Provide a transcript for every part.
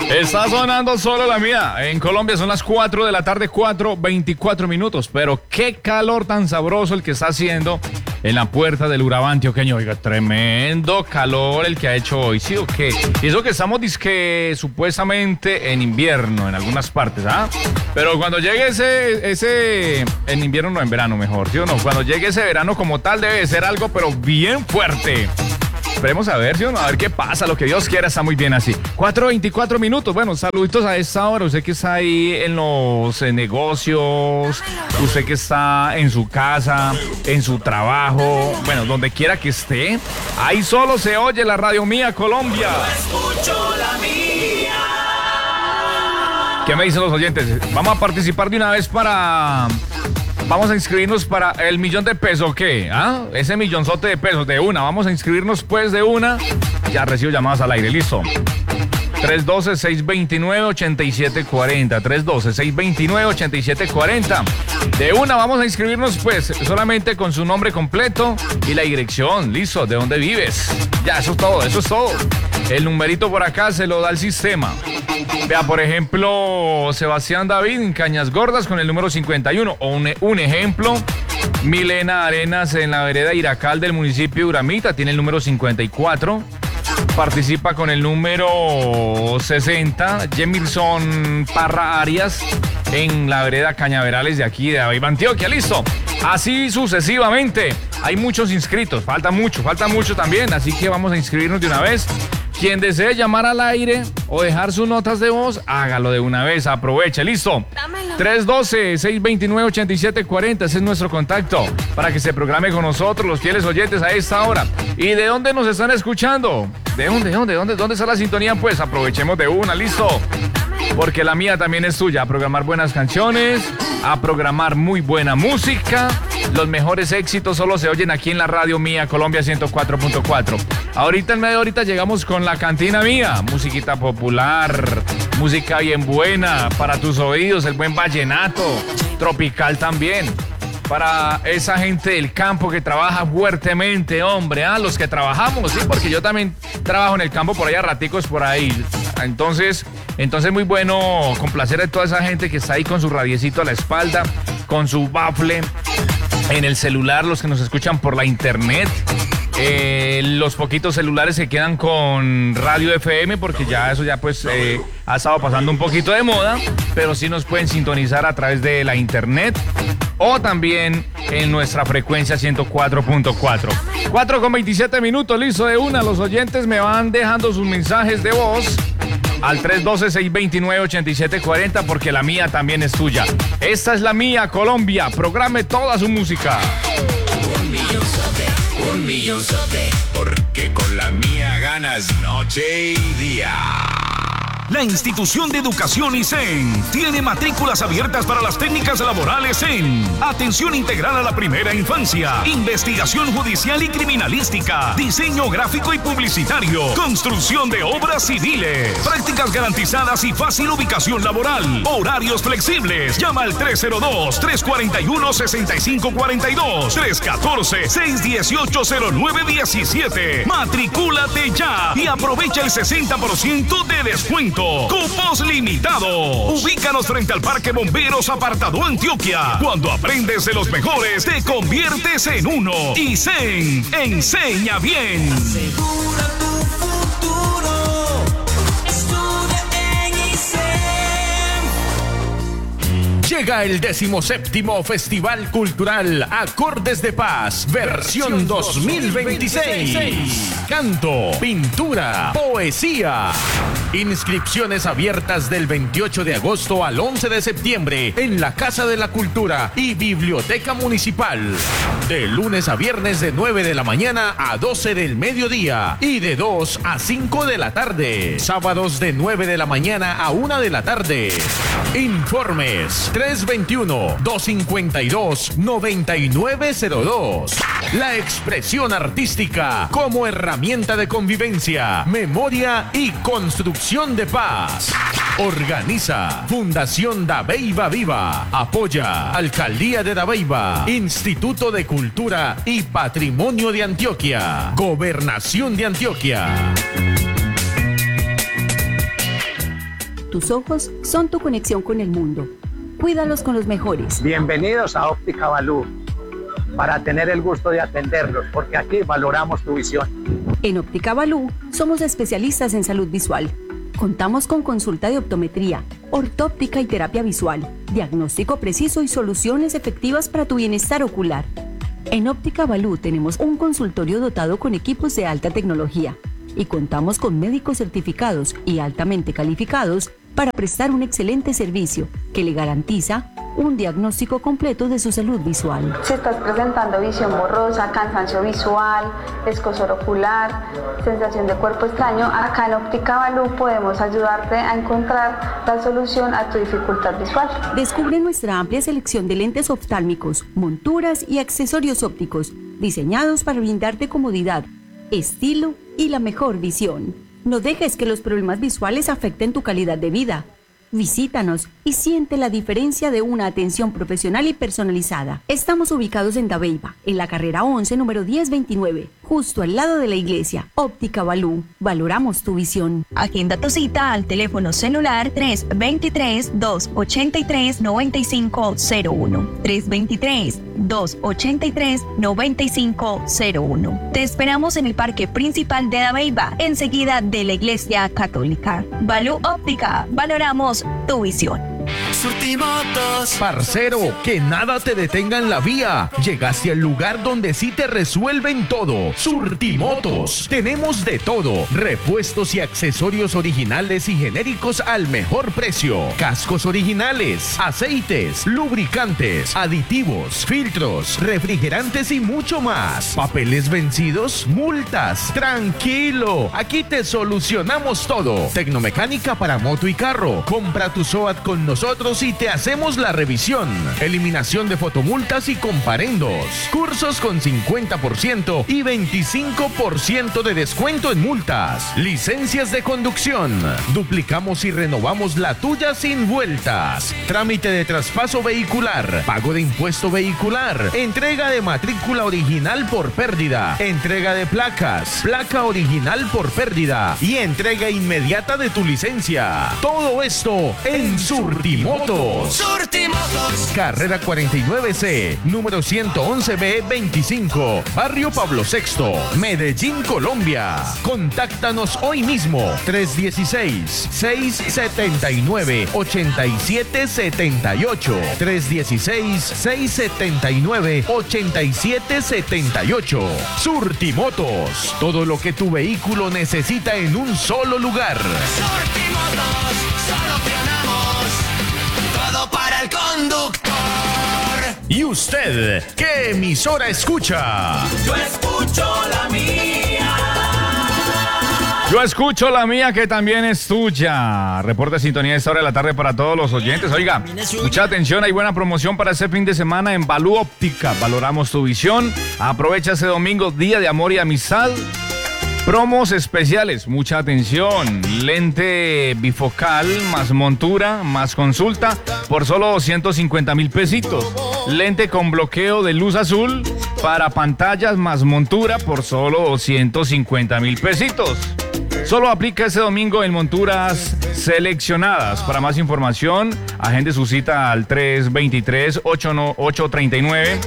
Está sonando solo la mía. En Colombia son las 4 de la tarde, 4:24 minutos. Pero qué calor tan sabroso el que está haciendo en la puerta del Urabá antioqueño. Oiga, tremendo calor el que ha hecho hoy, ¿sí o qué? Y eso que estamos dizque supuestamente en invierno en algunas partes, ¿ah? Pero cuando llegue ese en invierno no, en verano mejor, ¿sí o no? Cuando llegue ese verano como tal debe ser algo pero bien fuerte. Esperemos a ver, ¿sí o no? A ver qué pasa, lo que Dios quiera está muy bien así. 4:24 minutos, bueno, saluditos a esta hora, usted que está ahí en los negocios, usted que está en su casa, en su trabajo, bueno, donde quiera que esté, ahí solo se oye la Radio Mía Colombia. Escucho la mía. ¿Qué me dicen los oyentes? Vamos a participar de una vez Vamos a inscribirnos para el millón de pesos, ¿qué? ¿Ah? Ese millonzote de pesos, de una. Vamos a inscribirnos pues de una. Ya recibo llamadas al aire, listo. 312-629-8740. 312-629-8740. De una vamos a inscribirnos pues solamente con su nombre completo y la dirección, listo, de dónde vives. Ya, eso es todo, eso es todo. El numerito por acá se lo da el sistema. Vea, por ejemplo, Sebastián David en Cañas Gordas con el número 51. O un ejemplo, Milena Arenas en la vereda Iracal del municipio de Uramita, tiene el número 54. Participa con el número 60, Jemirson Parra Arias en la vereda Cañaverales de aquí de Abeiba, Antioquia, listo. Así sucesivamente. Hay muchos inscritos, falta mucho también, así que vamos a inscribirnos de una vez. Quien desee llamar al aire o dejar sus notas de voz, hágalo de una vez, aproveche, listo. 312-629-8740, ese es nuestro contacto para que se programe con nosotros, los fieles oyentes a esta hora. ¿Y de dónde nos están escuchando? ¿De dónde está la sintonía? Pues aprovechemos de una, listo. Porque la mía también es tuya, a programar buenas canciones, a programar muy buena música. Los mejores éxitos solo se oyen aquí en la Radio Mía Colombia 104.4. Ahorita en media horita llegamos con la cantina mía, musiquita popular, música bien buena para tus oídos, el buen vallenato, tropical también. Para esa gente del campo que trabaja fuertemente, hombre, los que trabajamos, sí, porque yo también trabajo en el campo por allá, raticos por ahí. Entonces muy bueno complacer a toda esa gente que está ahí con su radiecito a la espalda, con su bafle en el celular, los que nos escuchan por la internet. Los poquitos celulares se quedan con radio FM porque ya eso ya pues ha estado pasando un poquito de moda, pero sí nos pueden sintonizar a través de la internet o también en nuestra frecuencia 104.4. 4:27 minutos, listo de una. Los oyentes me van dejando sus mensajes de voz al 312-629-8740 porque la mía también es tuya. Esta es la mía Colombia, programe toda su música. Un millonzote, porque con la mía ganas noche y día. La Institución de Educación ISEN tiene matrículas abiertas para las técnicas laborales en atención integral a la primera infancia, investigación judicial y criminalística, diseño gráfico y publicitario, construcción de obras civiles, prácticas garantizadas y fácil ubicación laboral, horarios flexibles. Llama al 302-341-6542, 314-618-0917. Matricúlate ya y aprovecha el 60% de descuento. Cupos limitados. Ubícanos frente al Parque Bomberos Apartado Antioquia. Cuando aprendes de los mejores, te conviertes en uno. ISEN, enseña bien. Asegura tu futuro. Estudia en ISEN. Llega el 17º Festival Cultural Acordes de Paz, versión 2026. Canto, pintura, poesía. Inscripciones abiertas del 28 de agosto al 11 de septiembre en la Casa de la Cultura y Biblioteca Municipal. De lunes a viernes de 9 de la mañana a 12 del mediodía y de 2 a 5 de la tarde. Sábados de 9 de la mañana a 1 de la tarde. Informes 321-252-9902. La expresión artística como herramienta de convivencia, memoria y construcción de paz. Organiza Fundación Dabeiba Viva. Apoya Alcaldía de Dabeiba, Instituto de Cultura y Patrimonio de Antioquia, Gobernación de Antioquia. tus ojos son tu conexión con el mundo. Cuídalos con los mejores. Bienvenidos a Óptica Balú, para tener el gusto de atenderlos, porque aquí valoramos tu visión. En Óptica Balú somos especialistas en salud visual. Contamos con consulta de optometría, ortóptica y terapia visual, diagnóstico preciso y soluciones efectivas para tu bienestar ocular. En Óptica Balú tenemos un consultorio dotado con equipos de alta tecnología y contamos con médicos certificados y altamente calificados para prestar un excelente servicio que le garantiza un diagnóstico completo de su salud visual. Si estás presentando visión borrosa, cansancio visual, escozor ocular, sensación de cuerpo extraño, acá en Óptica Balú podemos ayudarte a encontrar la solución a tu dificultad visual. Descubre nuestra amplia selección de lentes oftálmicos, monturas y accesorios ópticos, diseñados para brindarte comodidad, estilo y la mejor visión. No dejes que los problemas visuales afecten tu calidad de vida. Visítanos y siente la diferencia de una atención profesional y personalizada. Estamos ubicados en Dabeiba, en la carrera 11, número 1029, justo al lado de la iglesia. Óptica Balú, valoramos tu visión. Agenda tu cita al teléfono celular 323-283-9501. 323-283-9501. Te esperamos en el parque principal de Dabeiba, enseguida de la iglesia católica. Balú Óptica, valoramos tu visión. Surtimotos. Parcero, que nada te detenga en la vía. Llegaste al lugar donde sí te resuelven todo. Surtimotos. Tenemos de todo. Repuestos y accesorios originales y genéricos al mejor precio. Cascos originales, aceites, lubricantes, aditivos, filtros, refrigerantes y mucho más. Papeles vencidos, multas. Tranquilo, aquí te solucionamos todo. Tecnomecánica para moto y carro. Compra tu SOAT con nosotros y te hacemos la revisión. Eliminación de fotomultas y comparendos. Cursos con 50% y 25% de descuento en multas. Licencias de conducción. Duplicamos y renovamos la tuya sin vueltas. Trámite de traspaso vehicular. Pago de impuesto vehicular. Entrega de matrícula original por pérdida. Entrega de placas. Placa original por pérdida. Y entrega inmediata de tu licencia. Todo esto en Surtimotos. Surtimotos. Carrera 49C, número 111B25, Barrio Pablo VI, Medellín, Colombia. Contáctanos hoy mismo, 316-679-8778. 316-679-8778. Surtimotos, todo lo que tu vehículo necesita en un solo lugar. Surtimotos, solucionamos todo para el conductor. ¿Y usted qué emisora escucha? Yo escucho la mía. Yo escucho la mía, que también es tuya. Reporte de sintonía a esta hora de la tarde para todos los oyentes. Oiga, mucha atención, hay buena promoción para este fin de semana en Balú Óptica. Valoramos tu visión. Aprovecha este domingo, Día de Amor y Amistad. Promos especiales, mucha atención. Lente bifocal más montura más consulta por solo 250,000 pesitos. Lente con bloqueo de luz azul para pantallas más montura por solo 250,000 pesitos. Solo aplica este domingo en monturas seleccionadas. Para más información, agende su cita al 323-839.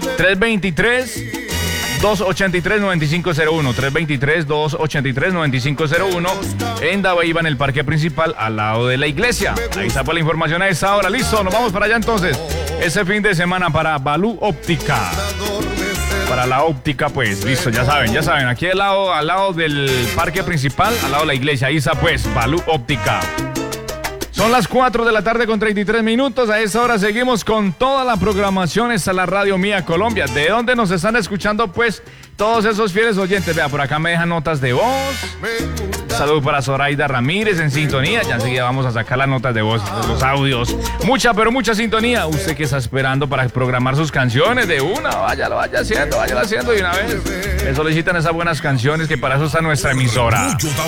323-283-9501, 323-283-9501, en Dabeiba, en el parque principal, al lado de la iglesia. Ahí está por la información a esta hora. Listo, nos vamos para allá entonces. Ese fin de semana para Balú Óptica. Para la óptica, pues, listo, ya saben, aquí al lado del parque principal, al lado de la iglesia. Ahí está, pues, Balú Óptica. Son las 4 de la tarde con 33 minutos. A esta hora seguimos con toda la programación. Está la Radio Mía Colombia. ¿De dónde nos están escuchando? Pues todos esos fieles oyentes. Vea, por acá me dejan notas de voz. Saludos para Zoraida Ramírez en sintonía. Ya enseguida vamos a sacar las notas de voz, los audios. Mucha, pero mucha sintonía. Usted que está esperando para programar sus canciones de una, váyalo haciendo de una vez. Le solicitan esas buenas canciones, que para eso está nuestra emisora.